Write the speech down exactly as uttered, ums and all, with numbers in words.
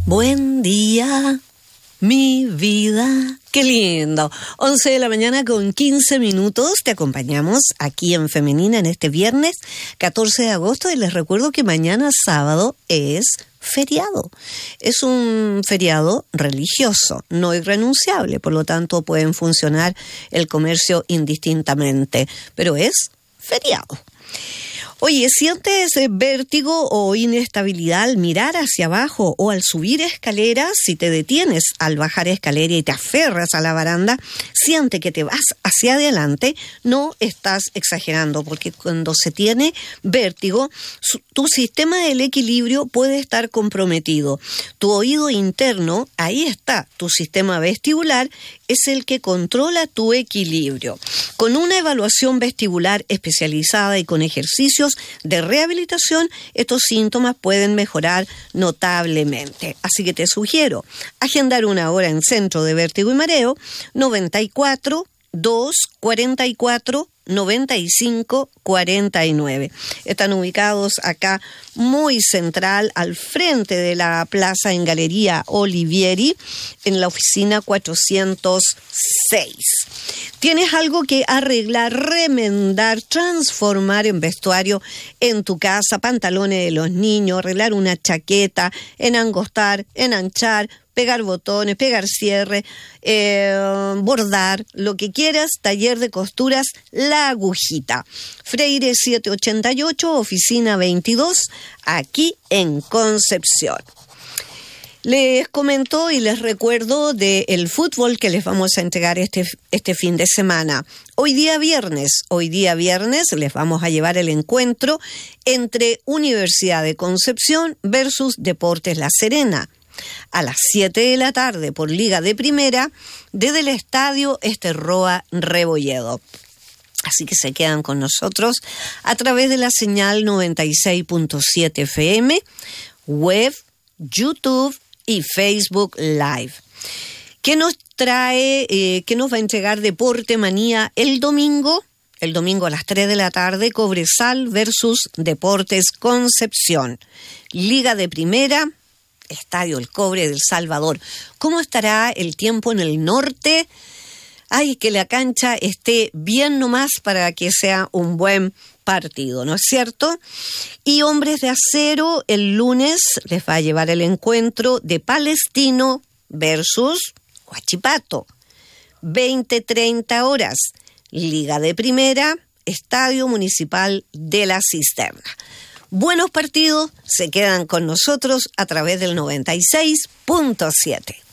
Buen día, mi vida. Qué lindo. once de la mañana con quince minutos. Te acompañamos aquí en Femenina en este viernes catorce de agosto y les recuerdo que mañana sábado es feriado. Es un feriado religioso, no irrenunciable, por lo tanto pueden funcionar el comercio indistintamente, pero es feriado. Oye, ¿sientes vértigo o inestabilidad al mirar hacia abajo o al subir escaleras? Si te detienes al bajar escalera y te aferras a la baranda, siente que te vas hacia adelante, no estás exagerando, porque cuando se tiene vértigo, su, tu sistema del equilibrio puede estar comprometido. Tu oído interno, ahí está, tu sistema vestibular, es el que controla tu equilibrio. Con una evaluación vestibular especializada y con ejercicios de rehabilitación, estos síntomas pueden mejorar notablemente. Así que te sugiero agendar una hora en Centro de Vértigo y Mareo, noventa y cuatro, dos cuarenta y cuatro, noventa y cinco cuarenta y nueve. Están ubicados acá muy central, al frente de la plaza en Galería Olivieri, en la oficina cuatrocientos seis. ¿Tienes algo que arreglar, remendar, transformar en vestuario en tu casa? Pantalones de los niños, arreglar una chaqueta, enangostar, enanchar, pegar botones, pegar cierre, eh, bordar, lo que quieras, taller de costuras, La Agujita. Freire setecientos ochenta y ocho, oficina veintidós, aquí en Concepción. Les comento y les recuerdo del fútbol que les vamos a entregar este, este fin de semana. Hoy día viernes, hoy día viernes les vamos a llevar el encuentro entre Universidad de Concepción versus Deportes La Serena. A las siete de la tarde por Liga de Primera, desde el estadio Esterroa Rebolledo. Así que se quedan con nosotros a través de la señal noventa y seis punto siete F M, web, YouTube y Facebook Live. ¿Qué nos trae, eh, qué nos va a entregar Deporte Manía el domingo? El domingo a las tres de la tarde, Cobresal versus Deportes Concepción. Liga de Primera, Estadio El Cobre del Salvador. ¿Cómo estará el tiempo en el norte? Ay, que la cancha esté bien nomás para que sea un buen partido, ¿no es cierto? Y Hombres de Acero el lunes les va a llevar el encuentro de Palestino versus Huachipato. veinte treinta horas. Liga de Primera, Estadio Municipal de la Cisterna. Buenos partidos, se quedan con nosotros a través del noventa y seis punto siete.